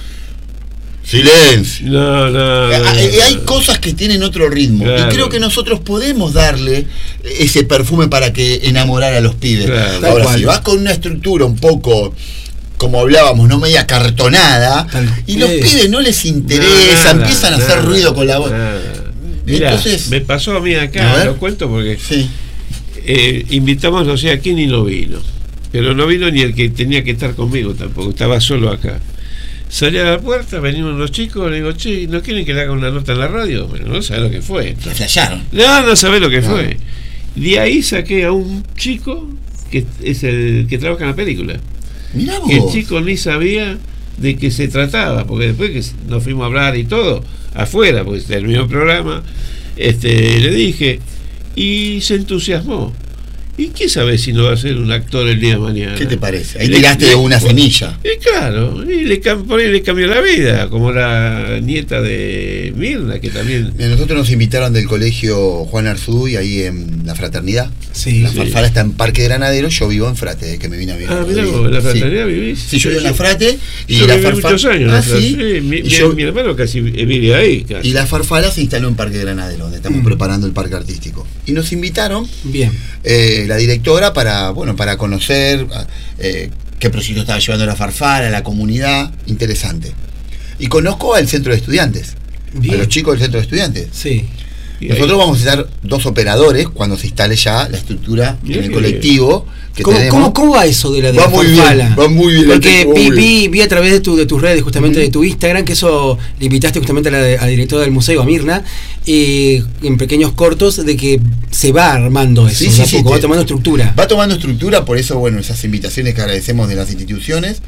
silencio.
No, no, no,
Ah,
no,
eh, Hay
no.
cosas que tienen otro ritmo,
Claro.
y creo que nosotros podemos darle ese perfume para que enamorar a los pibes.
Claro.
Tal
Ahora,
cual.
si vas con una estructura un poco, como hablábamos, no media cartonada,
Tal-
y los
eh.
pibes no les interesa,
Nada,
empiezan a
nada,
hacer ruido con la voz.
nada. Mirá,
Entonces-
me pasó a mí
A
acá,
ver.
lo cuento porque
Sí.
eh, invitamos no sé a quién y no vino. Pero no vino ni el que tenía que estar conmigo tampoco, estaba solo acá. Salí a la puerta, venían unos chicos, le digo, che, ¿no quieren que le haga una nota en la radio? Bueno, no sabés lo que fue.
Se flasharon.
No, no sabés lo que
No.
fue. De ahí saqué a un chico que es el que trabaja en la película.
Mirá vos.
El chico ni sabía de qué se trataba, porque después que nos fuimos a hablar y todo, afuera, porque terminó el programa, este, le dije, y se entusiasmó. ¿Y quién sabe si no va a ser un actor el día de mañana?
¿Qué te parece? Ahí
Le-
tiraste
le-
una semilla.
Y claro, y le, cam- por ahí le cambió la vida, como la nieta de Mirna, que también...
Mira, nosotros nos invitaron del colegio Juan Arzúy, ahí en la Fraternidad.
Sí.
La
Sí.
farfala está en Parque Granadero, yo vivo en Frate, desde que me vine a vivir.
Ah,
a
mirá
Rodríguez.
vos, ¿en la
Sí.
fraternidad vivís?
Sí, yo vivo en la Frate y
Yo
la
viví
farfala.
muchos años en
Ah,
la Frate.
sí.
Sí, mi,
Y
mi-
yo-
mi hermano casi vive ahí. Casi.
Y la farfala se instaló en Parque Granadero, donde estamos
Mm.
preparando el parque artístico. Y nos invitaron
Bien.
eh, la directora para, bueno, para conocer eh, qué proyecto estaba llevando la farfala, la comunidad, interesante. Y conozco al centro de estudiantes,
Bien.
a los chicos del centro de estudiantes.
Sí.
Y ahí-
Nosotros vamos a estar dos operadores cuando se instale ya la estructura
Mirá
en el
qué
colectivo que
¿Cómo,
tenemos.
cómo, cómo va eso de la de
Va
la
muy bien,
farfala?
va muy bien,
Porque
va muy
vi,
bien.
vi, vi a través de, tu, de tus redes, justamente de tu Instagram, que eso le invitaste justamente a la, a la directora del museo, a Mirna, eh, en pequeños cortos, de que se va armando eso,
Sí,
de
sí,
a
sí,
poco, va
te-
tomando estructura.
Va tomando estructura, por eso, bueno, esas invitaciones que agradecemos de las instituciones.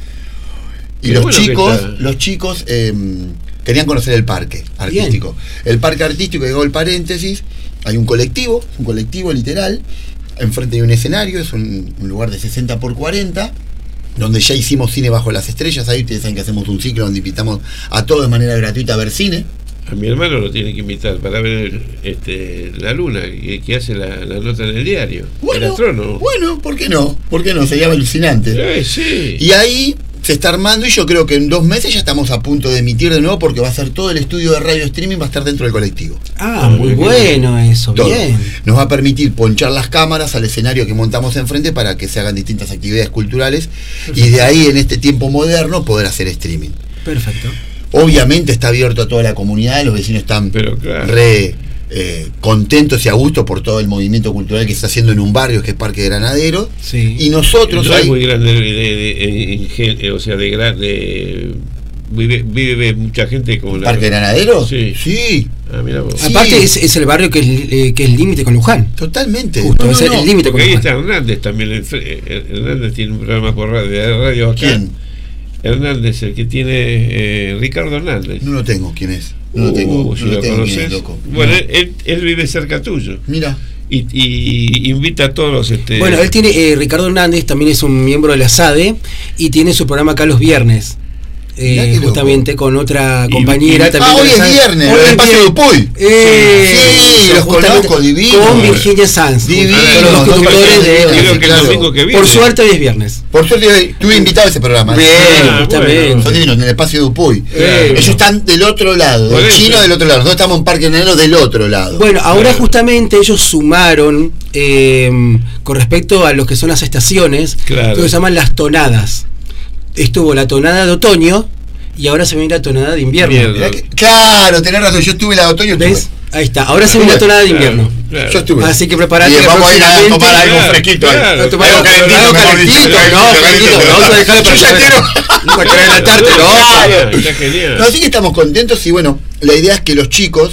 Y
Qué
los
bueno que
chicos,
está.
los chicos eh, querían conocer el parque artístico. El parque artístico, digo el paréntesis, hay un colectivo, un colectivo literal, enfrente de un escenario, es un, un lugar de sesenta por cuarenta, donde ya hicimos cine bajo las estrellas. Ahí ustedes saben que hacemos un ciclo donde invitamos a todos de manera gratuita a ver cine.
A mi hermano lo tiene que invitar para ver este, la luna, que, que hace la, la nota en el diario. el
Bueno,
astrónomo.
bueno, ¿por qué no? ¿Por qué no? Sería alucinante.
Eh, sí.
Y ahí se está armando y yo creo que en dos meses ya estamos a punto de emitir de nuevo porque va a ser todo el estudio de radio streaming, va a estar dentro del colectivo.
Ah, muy bueno eso,
Todo.
bien.
Nos va a permitir ponchar las cámaras al escenario que montamos enfrente para que se hagan distintas actividades culturales y de ahí en este tiempo moderno poder hacer streaming.
Perfecto.
Obviamente está abierto a toda la comunidad, los vecinos están
Pero claro.
re eh, contentos y a gusto por todo el movimiento cultural que se está haciendo en un barrio que es Parque Granadero.
Sí.
Y nosotros
No es
ahí-
muy grande, de, de- de- en gen- eh, o sea, de grande. Vive, vive mucha gente como la.
¿Parque Granadero?
Sí.
Sí,
Ah, mira vos.
Sí.
Aparte es, es el barrio que es, eh, que es límite con Luján.
totalmente.
Justo,
No, no,
es el
no.
límite con
Porque ahí
Luján.
está Hernández también. en fre- eh, Hernández tiene un programa por radio, de radio acá.
¿Quién?
Hernández, el que tiene eh, Ricardo Hernández.
No lo tengo, ¿quién es? No lo
Uh,
tengo,
si
no lo
lo
tengo, ¿quién es,
conoces.
loco?
Bueno,
No.
él, él, él vive cerca tuyo.
Mira,
Y, y invita a todos los. Este,
Bueno, él tiene, eh, Ricardo Hernández también es un miembro de la S A D E y tiene su programa acá los viernes. Eh,
Mirá qué loco.
justamente con otra
Y-
compañera
y-
también.
Ah, hoy
de la
es
S A D E.
viernes,
Hoy
el
es
espacio de
viernes.
Upuy.
Eh,
Sí, los
justamente
conozco, divino.
Con Virginia Sanz.
Divino,
Son los dos
no,
conductores
no,
de.
no,
creo
sí,
que
claro.
el domingo que viene.
Por suerte hoy es viernes.
por suerte estuve invitado a ese programa.
Bien,
Ah,
justamente.
bueno.
Son divinos, en el espacio de Upuy.
Eh,
Ellos están del otro lado,
Por
del
eso.
chino del otro lado. Nosotros estamos en Parque Granadero del otro lado.
Bueno, ahora
Claro.
justamente ellos sumaron eh, con respecto a lo que son las estaciones,
Claro.
lo que se llaman las tonadas. Estuvo la tonada de otoño y ahora se viene la tonada de invierno.
Invierno.
Mirá que- claro, tenés razón, yo estuve la de otoño.
¿Ves?
estuve.
Ahí está, ahora se viene la tonada de invierno.
Claro.
Yo estuve.
Así que preparate
Bien, vamos a ir a
próximamente.
tomar algo
Claro,
fresquito ahí.
claro.
A tomar
Algo
algo
calentito,
algo
mejor dicho,
calentito,
calentito,
no,
calentito.
calentito, vamos a dejarle para
Yo ya quiero.
para que adelantarte, no.
Claro, está genial.
No, así que estamos contentos y bueno, la idea es que los chicos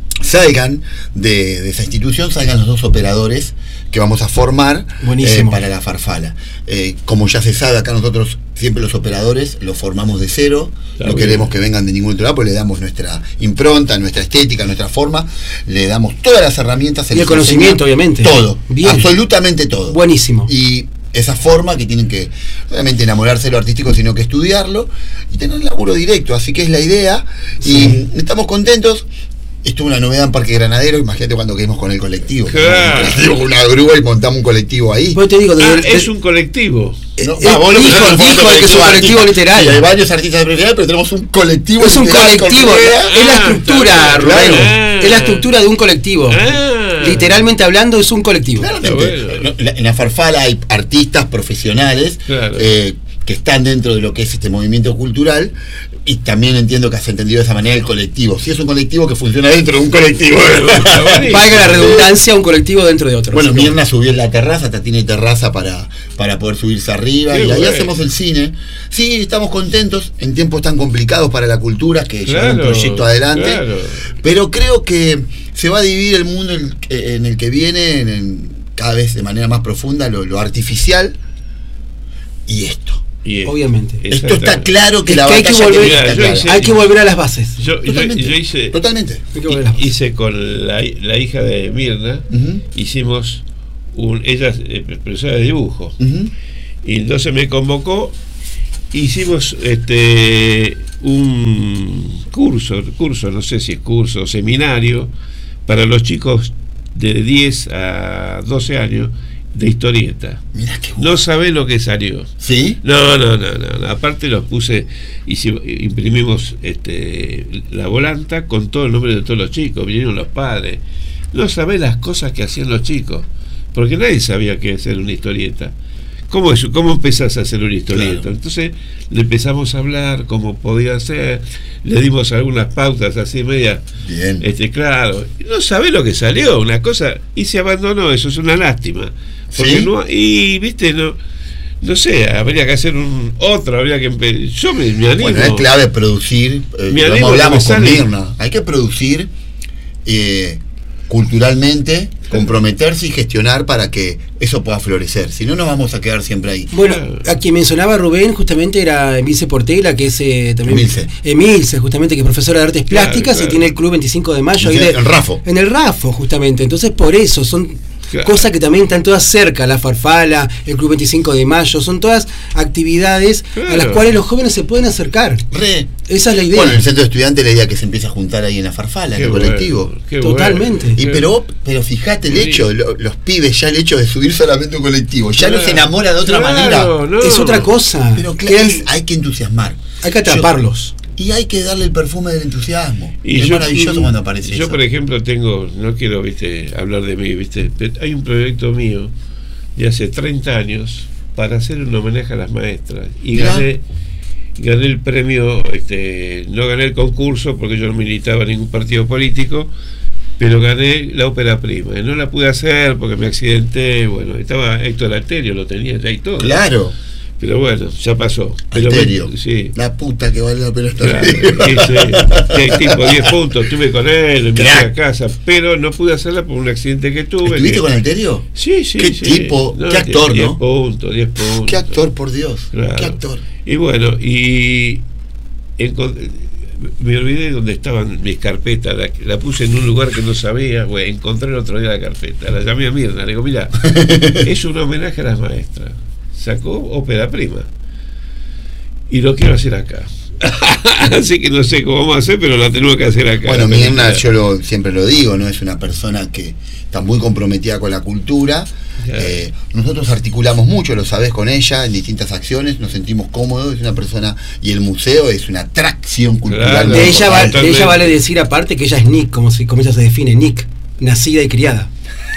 salgan de, de esa institución, salgan los dos operadores que vamos a formar
Buenísimo.
eh, para la farfala. Eh, como ya se sabe, acá nosotros siempre los operadores los formamos de cero,
Está
no
bien.
queremos que vengan de ningún otro lado, porque le damos nuestra impronta, nuestra estética, nuestra forma, le damos todas las herramientas. se
Y el
les
conocimiento,
enseña
obviamente.
Todo,
Bien.
absolutamente todo.
Buenísimo.
Y esa forma que tienen que, obviamente, enamorarse de lo artístico, sino que estudiarlo y tener laburo directo. Así que es la idea.
Sí.
Y estamos contentos. Esto es una novedad en Parque Granadero. Imagínate cuando quedemos con el colectivo.
Claro.
Un colectivo con una grúa y montamos un colectivo ahí.
Pues te digo, desde
Ah,
el-
es un colectivo.
No,
eh,
ah, vos lo
dijo-
pensás en el
dijo
fondo
que es un colectivo
artista.
literal.
Sí, hay varios artistas de profesional, pero tenemos un colectivo.
es un
literal con
colectivo,
rueda.
es la
Ah,
estructura,
está
Rubén.
bien, claro.
Es la estructura de un colectivo.
Ah.
Literalmente hablando, es un colectivo.
Claramente.
Está bueno.
En la- en la farfala hay artistas profesionales
Claro.
eh, que están dentro de lo que es este movimiento cultural y también entiendo que has entendido de esa manera el colectivo. Si es un colectivo que funciona dentro de un colectivo.
Está buenísimo.
Valga la redundancia, un colectivo dentro de otro.
Bueno,
Así que-
Mirna subió en la terraza, hasta tiene terraza para, para poder subirse arriba
Qué
y ahí
bueno.
hacemos el cine. Sí, estamos contentos en tiempos tan complicados para la cultura que llevar un
Claro,
proyecto adelante.
claro.
Pero creo que se va a dividir el mundo en, en el que viene en, en cada vez de manera más profunda lo, lo artificial y esto.
Y es,
obviamente.
Esto está claro que
es
la
que hay
batalla
que volver,
que está clara.
hice, hay que volver a las bases.
Yo, yo, yo hice,
totalmente.
Hice con la, la hija de Mirna, uh-huh. hicimos un, ella es profesora de dibujo, uh-huh. y entonces me convocó, hicimos este un curso, curso, no sé si es curso, seminario para los chicos de diez a doce años de historieta.
Mirá qué bueno.
No sabés lo que salió.
¿Sí?
No, no, no, no. Aparte los puse, y si, imprimimos este la volanta con todo el nombre de todos los chicos, vinieron los padres. No sabés las cosas que hacían los chicos, porque nadie sabía qué hacer una historieta. ¿Cómo, es, ¿Cómo empezás a hacer una historieta? Claro. Entonces le empezamos a hablar cómo podía ser, le dimos algunas pautas así media.
Bien.
Este, claro, no sabés lo que salió, una cosa, y se abandonó, eso es una lástima. Porque
¿sí?
no, y viste, no, no sé, habría que hacer un otro, habría que yo me, me animo.
Bueno, es clave producir, eh,
me
como hablamos con Mirna, hay que producir eh, culturalmente, comprometerse y gestionar para que eso pueda florecer, si no nos vamos a quedar siempre ahí.
Bueno, a quien mencionaba Rubén justamente era Emilce Portela, que es eh, también
Emilce.
Emilce, justamente, que es profesora de artes plásticas, claro, claro. y tiene el club veinticinco de mayo.
En
de,
el Rafo.
En el Rafo, justamente. Entonces, por eso son
claro.
cosas que también están todas cerca, la Farfala, el club veinticinco de mayo, son todas actividades claro. a las cuales los jóvenes se pueden acercar.
Re.
Esa es la idea.
Bueno, en el centro de estudiantes la idea que se empieza a juntar ahí en la Farfala,
qué
en el
bueno,
colectivo.
Totalmente.
Bueno. Y pero, pero fíjate el sí. hecho, lo, los pibes, ya el hecho de subir solamente un colectivo, ya claro. no se enamora de otra
claro,
manera.
No. Es otra cosa.
Pero claro, es, hay que entusiasmar.
Hay que atraparlos.
Yo, y hay que darle el perfume del entusiasmo.
Y
es
yo,
maravilloso
y,
cuando aparece
yo
eso.
Por ejemplo, tengo, no quiero viste hablar de mí, viste, pero hay un proyecto mío de hace treinta años para hacer un homenaje a las maestras. Y ¿ya? gané gané el premio, este, no gané el concurso porque yo no militaba en ningún partido político, pero gané la ópera prima. Y no la pude hacer porque me accidenté, bueno, estaba Héctor Alterio, lo tenía ya y todo.
Claro.
Pero bueno, ya pasó. Pero
Alterio,
me, sí.
la puta que vale la pena estar
claro, sí, sí. Tipo diez puntos, estuve con él, me fui a casa, pero no pude hacerla por un accidente que tuve.
¿Estuviste
que...
con Alterio?
Sí, sí.
¿Qué
sí.
tipo?
No,
¿Qué actor,
diez
no?
puntos, diez puntos.
¿Qué actor, por Dios?
Claro.
¿Qué actor?
Y bueno, y me olvidé de dónde estaban mis carpetas, la, la puse en un lugar que no sabía, bueno, encontré el otro día la carpeta, la llamé a Mirna, le digo, mira, es un homenaje a las maestras, sacó ópera prima y lo quiero hacer acá. Así que no sé cómo vamos a hacer, pero la tenemos que hacer acá.
Bueno, Mirna, yo lo, siempre lo digo, no es una persona que está muy comprometida con la cultura. Eh, nosotros articulamos mucho, lo sabés, con ella en distintas acciones, nos sentimos cómodos, es una persona, y el museo es una atracción cultural.
Claro,
de, ella va, de ella vale decir aparte que ella es Nick, como, si, como ella se define, Nick, nacida y criada.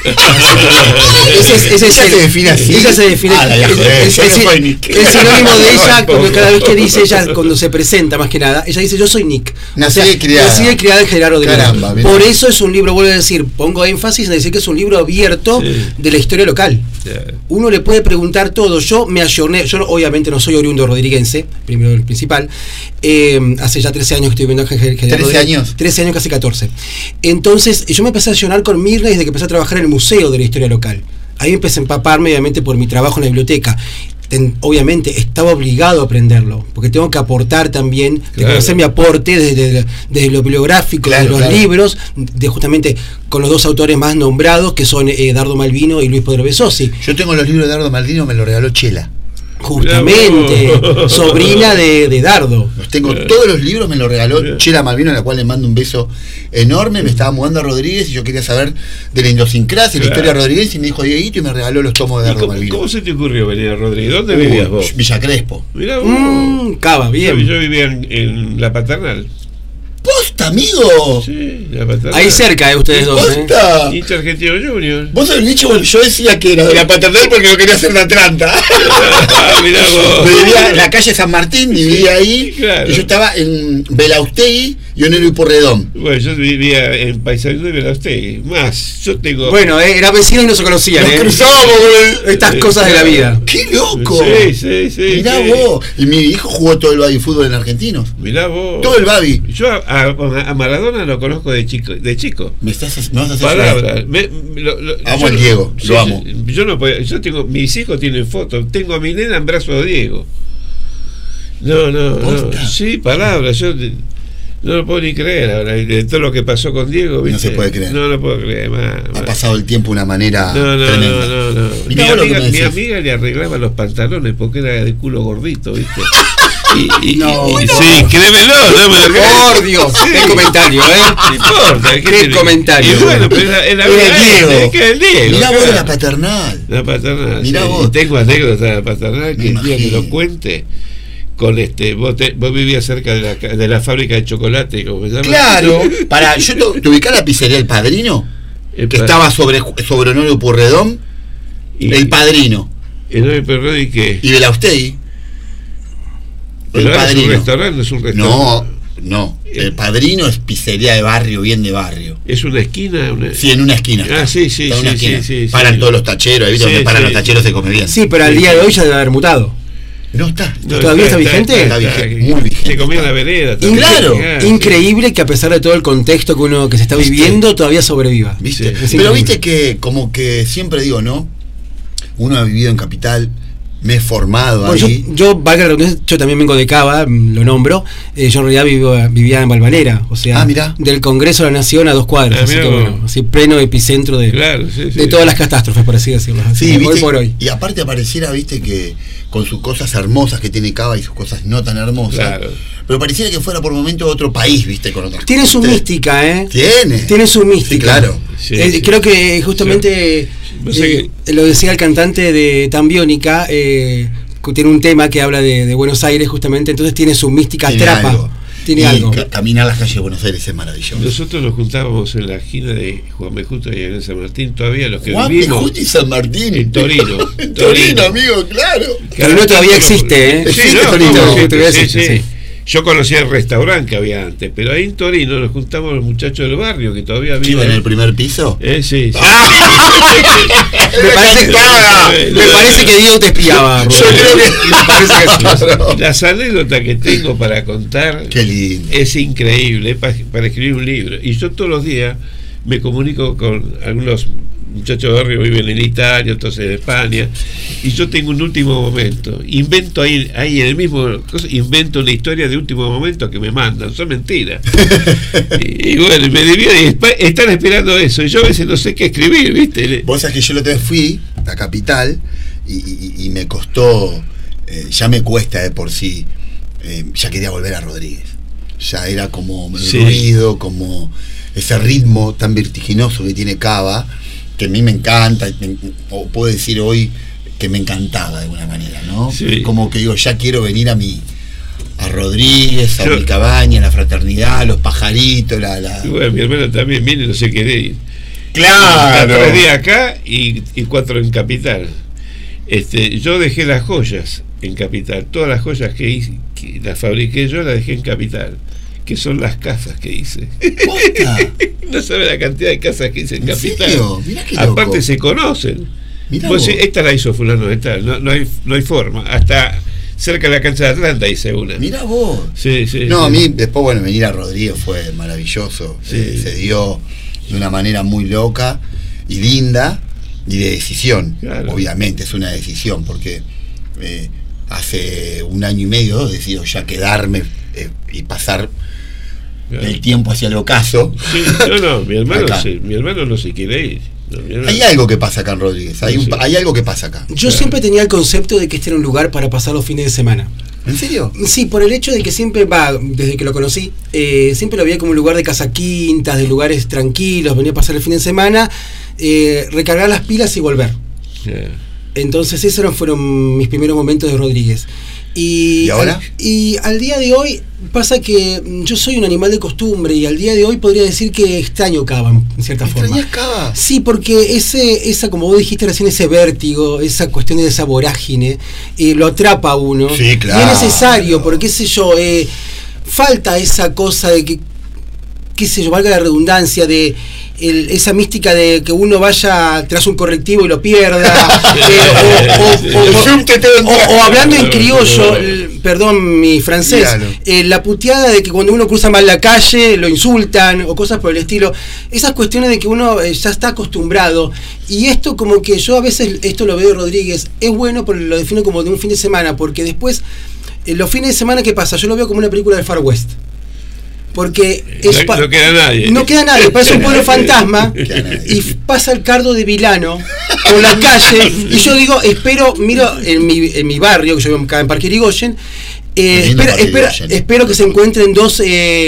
ese es, ese es
ella
el,
se define así.
Ella se define
ah,
el, el, el, el, el sinónimo de ella cuando, cada vez que dice ella, cuando se presenta más que nada, ella dice yo soy Nick.
Nacida
o sea,
y criada.
Nacida y criada en General Rodríguez.
Caramba,
por eso es un libro, vuelvo a decir, pongo énfasis en decir que es un libro abierto sí. de la historia local. Yeah. Uno le puede preguntar todo. Yo me ayorné, yo obviamente no soy oriundo rodriguense, primero el principal. Eh, hace ya trece años que estoy viviendo en General Rodríguez.
¿trece años?
trece años, casi catorce. Entonces, yo me empecé a ayornar con Mirna desde que empecé a trabajar en el museo de la historia local. Ahí empecé a empaparme, obviamente, por mi trabajo en la biblioteca. Ten, obviamente, estaba obligado a aprenderlo, porque tengo que aportar también, claro. de hacer mi aporte desde, desde lo bibliográfico, claro, de los claro. libros, de justamente con los dos autores más nombrados, que son eh, Dardo Malvino y Luis Pedro Besossi.
Yo tengo los libros de Dardo Malvino, me los regaló Chela.
Justamente, sobrina de, de Dardo.
Los tengo, todos los libros me los regaló Chela Malvino, a la cual le mando un beso enorme. Me estaba mudando a Rodríguez y yo quería saber de la idiosincrasia, la historia de Rodríguez, y me dijo Dieguito y me regaló los tomos de Dardo
cómo,
Malvino.
¿Cómo se te ocurrió venir a Rodríguez? ¿Dónde uh, vivías vos?
Villa Crespo.
Mirá vos.
Mm, Cava, bien.
Yo, yo vivía en, en La Paternal.
¡Posta, amigo!
Sí, La Paternal.
Ahí cerca de ustedes dos.
¡Posta!
¿eh? Hincha Argentino Junior.
Vos sos el nicho, yo decía que era de La Paternal porque no quería hacer de Atlanta.
Ah, mirá vos.
Vivía en la calle San Martín, vivía ahí.
Claro.
Y yo estaba en Belaustegui y Pionero y Porredón.
Bueno, yo vivía en Paysandú de Belaustegui. Más, yo tengo...
Bueno, eh, era vecino y no se conocían.
Nos
eh.
cruzábamos con el...
Estas cosas de la vida.
¡Qué loco!
Sí, sí, sí.
Mirá
sí.
vos. Y mi hijo jugó todo el baby fútbol en Argentinos.
Mirá vos.
Todo el baby.
Yo a, a, a Maradona lo conozco de chico. De chico.
Me, estás, me vas a hacer
Palabras. Me, lo, lo,
amo al Diego,
sí,
lo amo.
Yo no puedo, yo tengo, mis hijos tienen fotos. Tengo a mi nena en brazos de Diego. No, no, no. Sí, palabras. Yo no lo puedo ni creer ahora. De todo lo que pasó con Diego, ¿viste?
No se puede creer.
No lo puedo creer. Más,
Ha
más.
pasado el tiempo de una manera
No, no,
tremenda.
no, no, no. Mi,
Mirá vos lo que
amiga,
me
mi
decís.
amiga le arreglaba los pantalones porque era de culo gordito, ¿viste? Y, y,
No,
y-
no.
sí, créemelo, no me lo crees.
Por Dios,
Sí.
qué comentario, ¿eh?
No importa.
Qué
tiene?
comentario.
Y bueno, pero era, era,
Era el Diego.
es que era el Diego.
Mirá vos
claro.
de la paternal.
La paternal.
Mirá
sí.
vos.
Y tengo anécdotas de la paternal que
Me
el día que lo
imagino.
cuente. Con este, vos, te, vos vivías cerca de la, ca- de la fábrica de chocolate, ¿cómo se llama?
Claro. Para, yo te, te ubicás la pizzería El Padrino,
El
que
pa-
estaba sobre, sobre Honorio Purredón.
y-
El Padrino.
Y no me perdón, ¿y qué?
Y Belaustegui.
Pero
El
ahora es un
Padrino.
restaurante, no es un restaurante.
No, no. El Padrino es pizzería de barrio, bien de barrio.
Es una esquina. Una...
Sí, en una esquina.
Ah,
está.
sí, sí,
Está en una
sí,
esquina.
sí, sí,
Paran
sí.
todos los tacheros, ahí viste
Sí,
donde paran
sí,
los tacheros
sí.
se come bien.
Sí, pero al
Sí,
día
sí.
de hoy ya debe haber mutado.
No está.
No,
¿Todavía está vigente?
Está vigente, muy vigente.
Se comía en la vereda. también.
Claro.
Ah, sí.
Increíble que a pesar de todo el contexto que uno que se está
¿Viste?
viviendo todavía sobreviva.
¿Viste?
Sí.
Es
Pero
increíble.
viste que, como que siempre digo, ¿no? Uno ha vivido en Capital, me he formado
Bueno, yo,
ahí.
yo, valga la redundancia, yo también vengo de Cava, mm, lo nombro. Eh, yo en realidad vivo, vivía en Valvanera, o sea,
Ah, mirá.
del Congreso de la Nación a dos cuadras.
Ah,
así
mirá
que
vos.
bueno, así pleno epicentro de,
Claro, sí, sí.
de todas las catástrofes, por así decirlo. Así
Sí,
que
¿viste?
hoy por hoy.
Y aparte apareciera, viste, que con sus cosas hermosas que tiene Cava y sus cosas no tan hermosas.
Claro.
Pero pareciera que fuera por momento otro país, viste, con otras
Tiene su
¿viste?
mística, ¿eh?
Tiene.
Tiene su mística.
Sí, claro.
Sí,
Eh,
sí.
Creo que justamente
Yo sé
eh, lo decía el cantante de Tambiónica, eh, que tiene un tema que habla de, de Buenos Aires justamente, entonces tiene su mística,
Tiene
atrapa.
algo.
Tiene
Y
algo.
ca- caminar las calles de Buenos Aires es maravilloso.
Nosotros nos juntábamos en la esquina de Juan Bejuto y en San Martín, todavía los que
Juan
vivimos.
Bejuto y San Martín.
En Torino.
En Torino,
Torino.
amigo, claro.
Pero no todavía existe, ¿eh?
Sí,
Existe
no,
Torino.
no,
Sí, todavía
sí,
existe,
sí.
sí.
Yo conocía el restaurante que había antes, pero ahí en Torino nos juntamos los muchachos del barrio que todavía
¿Quién iba en el
viven.
primer piso?
Eh, sí, sí.
Me parece, me parece que Diego te espiaba, Rubén.
Yo creo que-
Me parece que sí.
Claro.
Las anécdotas que tengo para contar
Qué lindo.
es increíble, es pa- para escribir un libro. Y yo todos los días me comunico con algunos muchachos de barrio que viven en Italia, otros en España, y yo tengo un último momento. Invento ahí, ahí en el mismo cosa, invento una historia de último momento que me mandan, son mentiras. y, y bueno, me divierto y espa- están esperando eso. Y yo a veces no sé qué escribir, ¿viste?
Vos sabés que yo la otra vez fui a Capital y, y- y me costó, eh, ya me cuesta de por sí, eh, ya quería volver a Rodríguez. Ya era como el
Sí.
ruido, como ese ritmo tan vertiginoso que tiene Cava, que a mí me encanta, y me- o puedo decir hoy que me encantaba de alguna manera, ¿no?
Sí.
Como que digo, ya quiero venir a mi a Rodríguez, a
Yo-
mi cabaña, a la fraternidad, los pajaritos, la... la...
Y bueno, mi hermano también viene y no se quiere ir.
¡Claro!
Tres días acá y, y cuatro en Capital. Este, yo dejé las joyas en Capital. Todas las joyas que hice, que las fabriqué yo, las dejé en Capital. Que son las casas que hice.
¡Posta!
No sabe la cantidad de casas que hice en,
¿En
Capital.
serio? Mirá qué loco.
Aparte se conocen.
Mirá
Vos
vos.
decís, esta la hizo fulano de tal. No, no, hay, no hay forma. Hasta cerca de la cancha de Atlanta hice una.
Mirá vos.
Sí, sí,
No,
sí.
a mí después, bueno, venir a Rodríguez fue maravilloso.
Sí.
Eh, se dio de una manera muy loca y linda y de decisión.
Claro.
Obviamente es una decisión porque eh, hace un año y medio dos decido ya quedarme eh, y pasar
Claro.
el tiempo hacia el ocaso.
Sí, no, no, mi hermano,
Acá.
se, mi hermano no se quiere ir. No, mi hermano-
Hay algo que pasa acá en Rodríguez. Hay, un,
Sí.
hay algo que pasa acá.
Yo
Claro.
siempre tenía el concepto de que este era un lugar para pasar los fines de semana.
¿En serio?
Sí, por el hecho de que siempre, va, desde que lo conocí, eh, siempre lo veía como un lugar de casa quintas, de lugares tranquilos, venía a pasar el fin de semana, eh, recargar las pilas y volver.
Yeah.
Entonces esos eran- fueron mis primeros momentos de Rodríguez. Y,
¿Y ahora?
Al, y al día de hoy pasa que mm, yo soy un animal de costumbre y al día de hoy podría decir que extraño Cava en cierta forma.
¿Extrañás Cava?
Sí, porque ese, esa, como vos dijiste recién, ese vértigo, esa cuestión de esa vorágine, eh, lo atrapa a uno.
Sí, claro.
Y es necesario, porque qué sé yo, eh, falta esa cosa de que qué sé yo, valga la redundancia, de el, esa mística de que uno vaya tras un correctivo y lo pierda, eh, o, o, o, o, o, o hablando en criollo, el, perdón mi francés, claro. eh, la puteada de que cuando uno cruza mal la calle lo insultan o cosas por el estilo, esas cuestiones de que uno eh, ya está acostumbrado, y esto como que yo a veces, esto lo veo de Rodríguez, es bueno, pero lo defino como de un fin de semana, porque después, eh, los fines de semana, ¿qué pasa? Yo lo veo como una película del Far West. Porque es
no, no queda nadie.
No queda nadie, parece un pueblo fantasma y pasa el cardo de vilano por la calle y yo digo, espero, miro en mi, en mi barrio, que yo vivo acá en Parque Irigoyen, eh, espero, espero, espero que se encuentren dos... Eh,